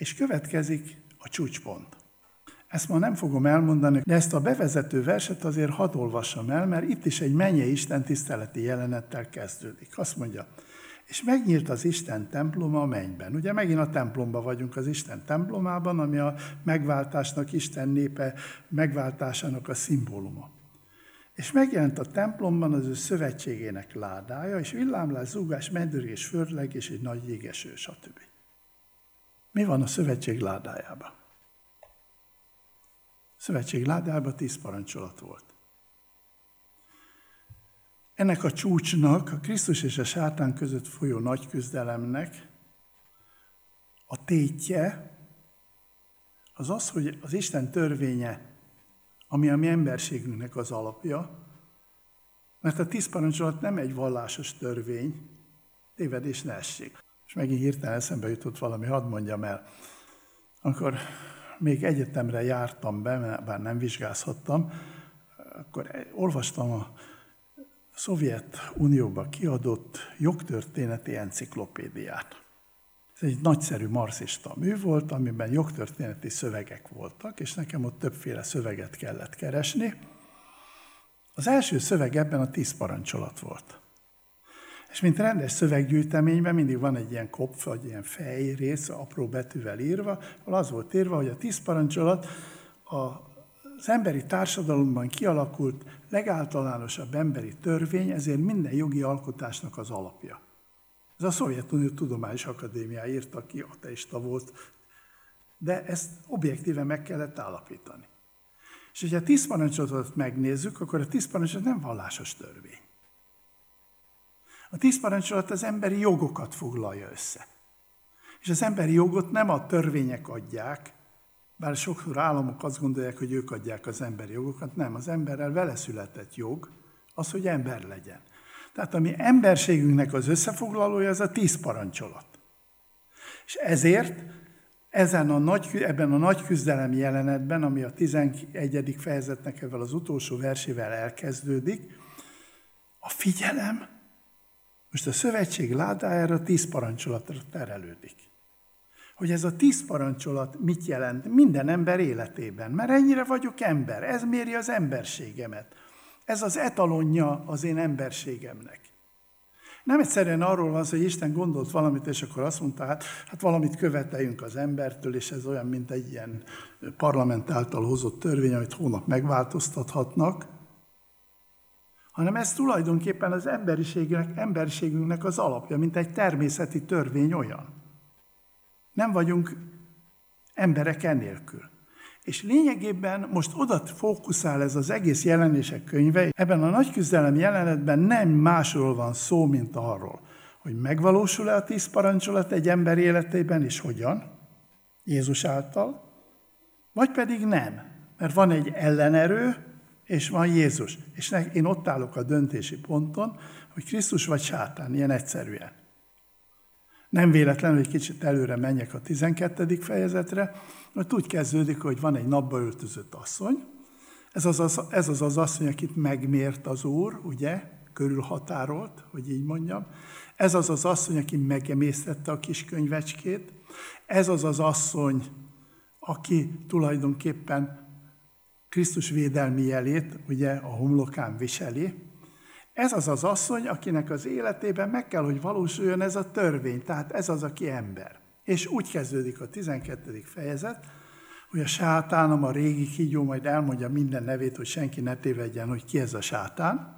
És következik a csúcspont. Ezt ma nem fogom elmondani, de ezt a bevezető verset azért hadd olvassam el, mert itt is egy mennyei Isten tiszteleti jelenettel kezdődik. Azt mondja, és megnyílt az Isten temploma a mennyben. Ugye megint a templomban vagyunk, az Isten templomában, ami a megváltásnak, Isten népe megváltásának a szimbóluma. És megjelent a templomban az ő szövetségének ládája, és villámlás, zúgás, mennydörgés, földlegés, egy nagy jégeső, stb. Mi van a szövetség ládájában? A szövetség ládájában 10 parancsolat volt. Ennek a csúcsnak, a Krisztus és a sátán között folyó nagy küzdelemnek a tétje az az, hogy az Isten törvénye, ami a mi emberségünknek az alapja, mert a 10 parancsolat nem egy vallásos törvény, tévedés ne essék. És megint hirtelen eszembe jutott valami, hadd mondjam el. Amikor még egyetemre jártam be, bár nem vizsgázhattam, akkor olvastam a Szovjetunióban kiadott jogtörténeti enciklopédiát. Ez egy nagyszerű marxista mű volt, amiben jogtörténeti szövegek voltak, és nekem ott többféle szöveget kellett keresni. Az első szöveg ebben a 10 parancsolat volt. És mint rendes szöveggyűjteményben mindig van egy ilyen kopf, vagy ilyen fejrész, apró betűvel írva, ahol az volt írva, hogy a 10 parancsolat az emberi társadalomban kialakult legáltalánosabb emberi törvény, ezért minden jogi alkotásnak az alapja. Ez a Szovjetunió Tudományos Akadémiája írta ki, ateista volt, de ezt objektíven meg kellett állapítani. És hogyha a 10 parancsolatot megnézzük, akkor a 10 parancsolat nem vallásos törvény. A 10 parancsolat az emberi jogokat foglalja össze. És az emberi jogot nem a törvények adják, bár sokszor államok azt gondolják, hogy ők adják az emberi jogokat, nem, az emberrel vele született jog, az, hogy ember legyen. Tehát a mi emberségünknek az összefoglalója, az a 10 parancsolat. És ezért ebben a nagy küzdelem jelenetben, ami a 11. fejezetnek ezzel az utolsó versével elkezdődik, a figyelem most a szövetség ládájára 10 parancsolatra terelődik. Hogy ez a 10 parancsolat mit jelent minden ember életében, mert ennyire vagyok ember, ez méri az emberségemet. Ez az etalonja az én emberségemnek. Nem egyszerűen arról van szó, hogy Isten gondolt valamit, és akkor azt mondta, hát valamit követeljünk az embertől, és ez olyan, mint egy ilyen parlament által hozott törvény, amit hónap megváltoztathatnak, hanem ez tulajdonképpen az emberiségünknek az alapja, mint egy természeti törvény olyan. Nem vagyunk emberek ennélkül. És lényegében most oda fókuszál ez az egész jelenések könyve. Ebben a nagy küzdelem jelenetben nem másról van szó, mint arról, hogy megvalósul-e a 10 parancsolat egy ember életében, és hogyan, Jézus által, vagy pedig nem, mert van egy ellenerő, és van Jézus. És én ott állok a döntési ponton, hogy Krisztus vagy sátán, ilyen egyszerűen. Nem véletlenül, hogy kicsit előre menjek a 12. fejezetre, mert úgy kezdődik, hogy van egy napba öltözött asszony. Ez az asszony, akit megmért az Úr, ugye, körülhatárolt, hogy így mondjam. Ez az asszony, aki megemésztette a kis könyvecskét. Ez az asszony, aki tulajdonképpen Krisztus védelmi jelét, ugye, a homlokán viseli. Ez az asszony, akinek az életében meg kell, hogy valósuljon ez a törvény, tehát ez az, aki ember. És úgy kezdődik a 12. fejezet, hogy a sátánom, a régi kígyó majd elmondja minden nevét, hogy senki ne tévedjen, hogy ki ez a sátán.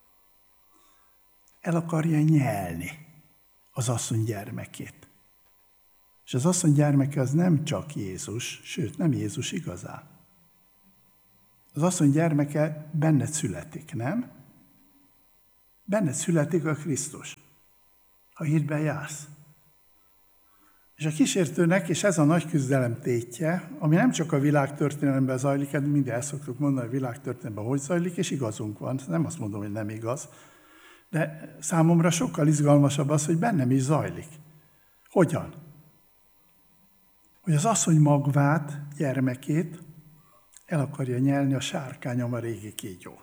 El akarja nyelni az asszony gyermekét. És az asszony gyermeke az nem csak Jézus, sőt, nem Jézus igazán. Az asszony gyermeke benned születik, nem? Benned születik a Krisztus, ha hitben jársz. És a kísértőnek, és ez a nagy küzdelem tétje, ami nem csak a világtörténelemben zajlik, de mindig el szoktuk mondani, hogy a világtörténelemben hogy zajlik, és igazunk van, nem azt mondom, hogy nem igaz, de számomra sokkal izgalmasabb az, hogy bennem is zajlik. Hogyan? Hogy az asszony magvát, gyermekét el akarja nyelni a sárkányom, a régi kígyó.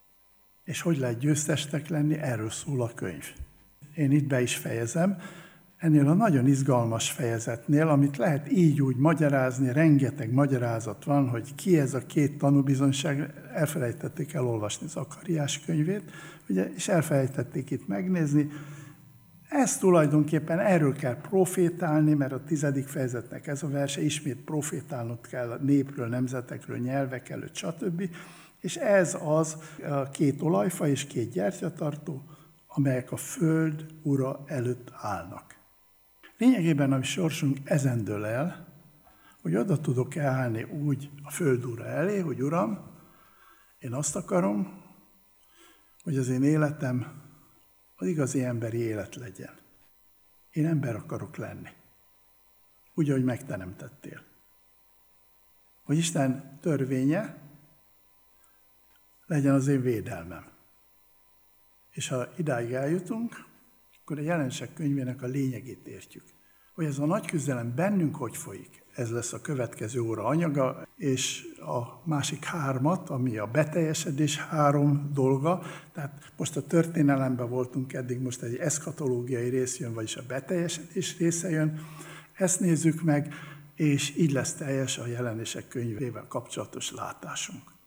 És hogy lehet győztesnek lenni, erről szól a könyv. Én itt be is fejezem. ennél a nagyon izgalmas fejezetnél, amit lehet így úgy magyarázni, rengeteg magyarázat van, hogy ki ez a két tanúbizonyság, elfelejtették elolvasni Zakariás könyvét, ugye, és elfelejtették itt megnézni. Ez tulajdonképpen erről kell profétálni, mert a 10. fejezetnek ez a verse, ismét profétálnod kell a népről, nemzetekről, nyelvek előtt, stb. És ez az két olajfa és két gyertyatartó, amelyek a föld ura előtt állnak. Lényegében a mi sorsunk ezen dől el, hogy oda tudok állni úgy a föld ura elé, hogy Uram, én azt akarom, hogy az én életem az igazi emberi élet legyen. Én ember akarok lenni. Úgy, ahogy megteremtettél. Hogy Isten törvénye legyen az én védelmem. És ha idáig eljutunk, akkor a Jelenések könyvének a lényegét értjük. Hogy ez a nagy küzdelem bennünk hogy folyik, ez lesz a következő óra anyaga, és a másik 3, ami a beteljesedés 3 dolga, tehát most a történelemben voltunk eddig, most egy eszkatológiai rész jön, vagyis a beteljesedés része jön, ezt nézzük meg, és így lesz teljes a Jelenések könyvével kapcsolatos látásunk.